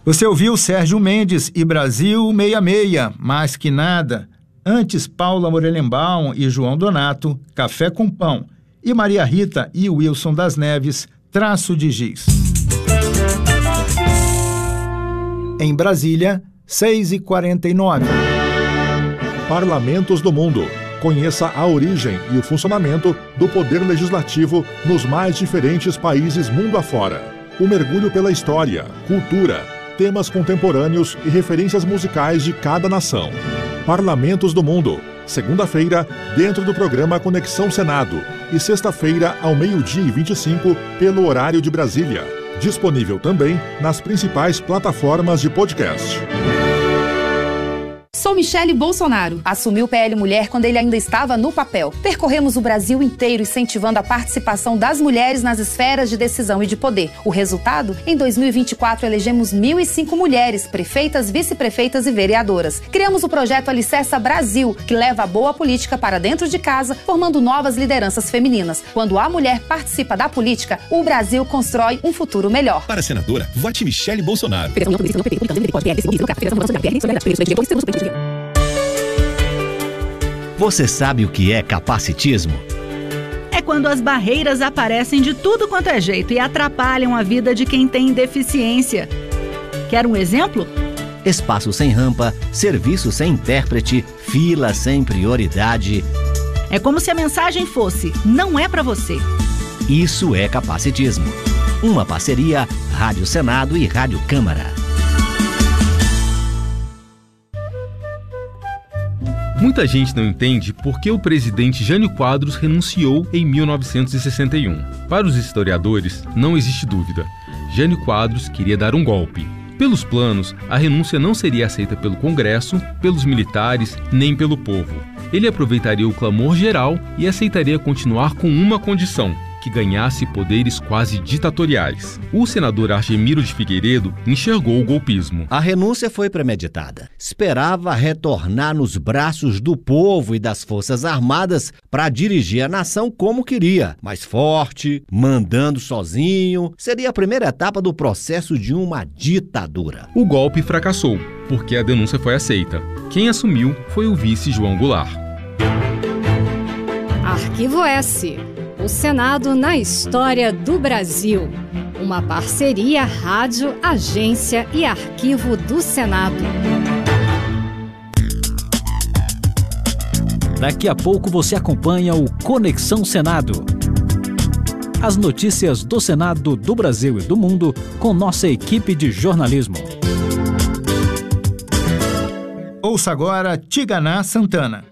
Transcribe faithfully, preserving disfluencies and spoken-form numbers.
Você ouviu Sérgio Mendes e Brasil sessenta e seis, Mais Que Nada. Antes, Paula Morelenbaum e João Donato, Café com Pão. E Maria Rita e Wilson das Neves, Traço de Giz. Em Brasília, seis e quarenta e nove. Parlamentos do Mundo. Conheça a origem e o funcionamento do poder legislativo nos mais diferentes países mundo afora. O mergulho pela história, cultura, temas contemporâneos e referências musicais de cada nação. Parlamentos do Mundo. Segunda-feira, dentro do programa Conexão Senado. E sexta-feira, ao meio-dia e vinte e cinco, pelo horário de Brasília. Disponível também nas principais plataformas de podcast. Sou Michele Bolsonaro. Assumi o P L Mulher quando ele ainda estava no papel. Percorremos o Brasil inteiro incentivando a participação das mulheres nas esferas de decisão e de poder. O resultado? Em dois mil e vinte e quatro, elegemos mil e cinco mulheres, prefeitas, vice-prefeitas e vereadoras. Criamos o projeto Alicerça Brasil, que leva a boa política para dentro de casa, formando novas lideranças femininas. Quando a mulher participa da política, o Brasil constrói um futuro melhor. Para senadora, vote Michele Bolsonaro. Você sabe o que é capacitismo? É quando as barreiras aparecem de tudo quanto é jeito e atrapalham a vida de quem tem deficiência. Quer um exemplo? Espaço sem rampa, serviço sem intérprete, fila sem prioridade. É como se a mensagem fosse: não é pra você. Isso é capacitismo. Uma parceria Rádio Senado e Rádio Câmara. Muita gente não entende por que o presidente Jânio Quadros renunciou em mil novecentos e sessenta e um. Para os historiadores, não existe dúvida. Jânio Quadros queria dar um golpe. Pelos planos, a renúncia não seria aceita pelo Congresso, pelos militares, nem pelo povo. Ele aproveitaria o clamor geral e aceitaria continuar com uma condição: que ganhasse poderes quase ditatoriais. O senador Argemiro de Figueiredo enxergou o golpismo. A renúncia foi premeditada. Esperava retornar nos braços do povo e das Forças Armadas para dirigir a nação como queria, mais forte, mandando sozinho. Seria a primeira etapa do processo de uma ditadura. O golpe fracassou, porque a denúncia foi aceita. Quem assumiu foi o vice João Goulart. Arquivo S. O Senado na história do Brasil. Uma parceria Rádio, Agência e Arquivo do Senado. Daqui a pouco você acompanha o Conexão Senado. As notícias do Senado, do Brasil e do mundo com nossa equipe de jornalismo. Ouça agora Tiganá Santana.